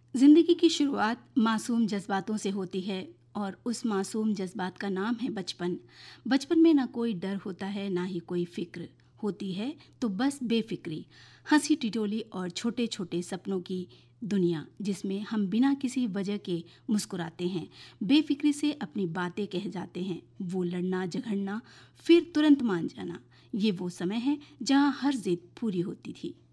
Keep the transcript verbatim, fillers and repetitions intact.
जिंदगी की शुरुआत मासूम जज्बातों से होती है और उस मासूम जज्बात का नाम है बचपन। बचपन में ना कोई डर होता है, ना ही कोई फिक्र होती है, तो बस बेफिक्री, हंसी टिटोली और छोटे छोटे सपनों की दुनिया, जिसमें हम बिना किसी वजह के मुस्कुराते हैं, बेफिक्री से अपनी बातें कह जाते हैं। वो लड़ना झगड़ना फिर तुरंत मान जाना, ये वो समय है जहाँ हर जिद पूरी होती थी।